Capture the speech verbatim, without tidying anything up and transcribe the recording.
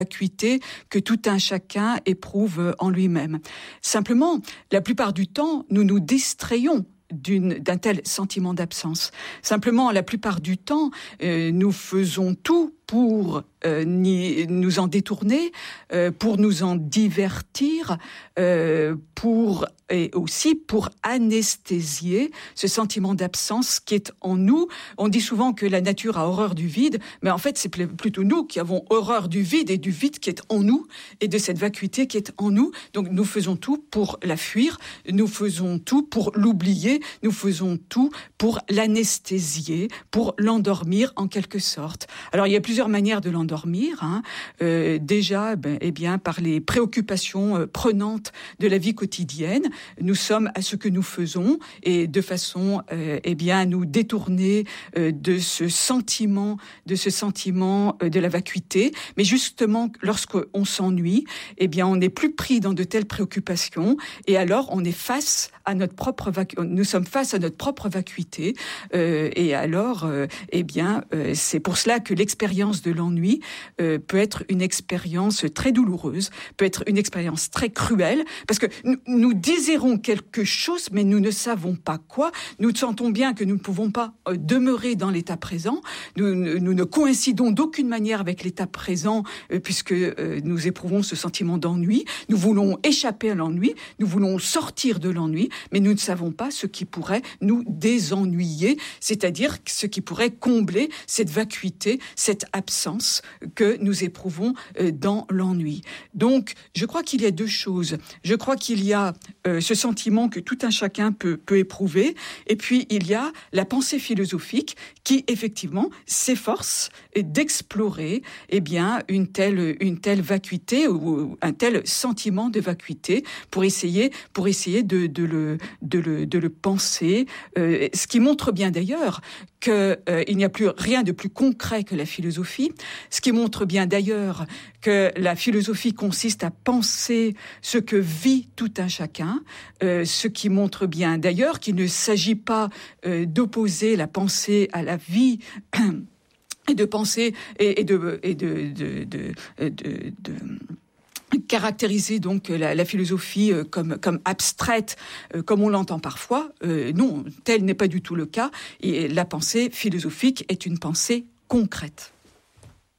vacuité que tout un chacun éprouve en lui-même. Simplement, la plupart du temps, nous nous distrayons D'une, d'un tel sentiment d'absence. Simplement, la plupart du temps, euh, nous faisons tout pour euh, ni, nous en détourner, euh, pour nous en divertir, euh, pour et aussi pour anesthésier ce sentiment d'absence qui est en nous. On dit souvent que la nature a horreur du vide, mais en fait, c'est plutôt nous qui avons horreur du vide et du vide qui est en nous et de cette vacuité qui est en nous. Donc, nous faisons tout pour la fuir, nous faisons tout pour l'oublier, nous faisons tout pour l'anesthésier, pour l'endormir en quelque sorte. Alors, il y a plusieurs manières de l'endormir. Hein. Euh, déjà, ben, eh bien, par les préoccupations euh, prenantes de la vie quotidienne, nous sommes à ce que nous faisons et de façon, euh, eh bien, à nous détourner euh, de ce sentiment, de ce sentiment euh, de la vacuité. Mais justement, lorsqu'on s'ennuie, eh bien, on n'est plus pris dans de telles préoccupations et alors on est face à notre propre vacu- nous sommes face à notre propre vacuité euh, et alors, euh, eh bien, euh, c'est pour cela que l'expérience de l'ennui euh, peut être une expérience très douloureuse, peut être une expérience très cruelle, parce que nous, nous désirons quelque chose, mais nous ne savons pas quoi. Nous sentons bien que nous ne pouvons pas euh, demeurer dans l'état présent. Nous, nous ne coïncidons d'aucune manière avec l'état présent, euh, puisque euh, nous éprouvons ce sentiment d'ennui. Nous voulons échapper à l'ennui, nous voulons sortir de l'ennui, mais nous ne savons pas ce qui pourrait nous désennuyer, c'est-à-dire ce qui pourrait combler cette vacuité, cette absence que nous éprouvons dans l'ennui. Donc, je crois qu'il y a deux choses. Je crois qu'il y a euh, ce sentiment que tout un chacun peut, peut éprouver, et puis il y a la pensée philosophique qui, effectivement, s'efforce d'explorer eh bien, une telle, une telle vacuité ou un tel sentiment de vacuité pour essayer, pour essayer de, de, le, de, le, de le penser. Euh, ce qui montre bien d'ailleurs qu'il euh, n'y a plus rien de plus concret que la philosophie, ce qui montre bien d'ailleurs que la philosophie consiste à penser ce que vit tout un chacun, euh, ce qui montre bien d'ailleurs qu'il ne s'agit pas euh, d'opposer la pensée à la vie et de penser et, et de et de de de, de, de, de caractériser donc la, la philosophie comme comme abstraite, euh, comme on l'entend parfois. Euh, non, tel n'est pas du tout le cas. Et la pensée philosophique est une pensée concrète.